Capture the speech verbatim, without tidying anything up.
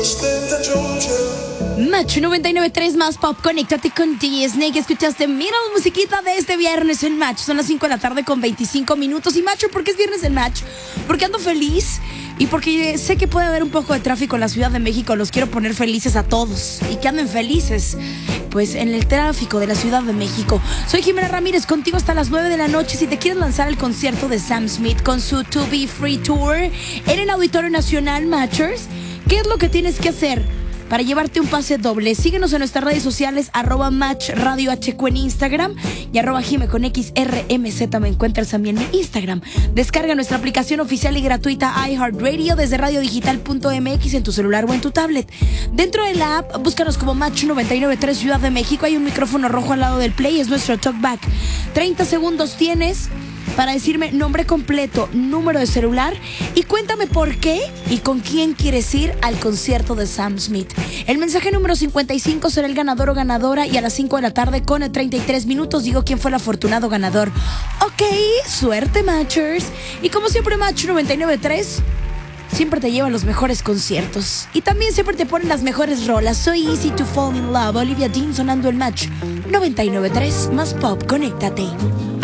Match noventa y nueve punto tres más pop, conéctate con D J Snake. Escuchaste Mira la musiquita de este viernes en Match. Son las cinco de la tarde con veinticinco minutos. Y Match, ¿por qué es viernes en Match? Porque ando feliz y porque sé que puede haber un poco de tráfico en la Ciudad de México. Los quiero poner felices a todos y que anden felices pues en el tráfico de la Ciudad de México. Soy Jimena Ramírez, contigo hasta las nueve de la noche. Si te quieres lanzar al concierto de Sam Smith con su To Be Free Tour en el Auditorio Nacional Matchers, ¿qué es lo que tienes que hacer para llevarte un pase doble? Síguenos en nuestras redes sociales, arroba Match Radio H Q en Instagram y arroba Jime con X R M Z. Me encuentras también en Instagram. Descarga nuestra aplicación oficial y gratuita iHeartRadio desde radiodigital punto m x en tu celular o en tu tablet. Dentro de la app, búscanos como Match noventa y nueve punto tres Ciudad de México. Hay un micrófono rojo al lado del play, es nuestro talkback. treinta segundos tienes para decirme nombre completo, número de celular y cuéntame por qué y con quién quieres ir al concierto de Sam Smith. El mensaje número cincuenta y cinco será el ganador o ganadora y a las cinco de la tarde con treinta y tres minutos digo quién fue el afortunado ganador. Ok, suerte Matchers. Y como siempre Match noventa y nueve punto tres siempre te lleva a los mejores conciertos y también siempre te ponen las mejores rolas. Soy Easy to Fall in Love, Olivia Dean sonando el Match noventa y nueve punto tres más pop, conéctate.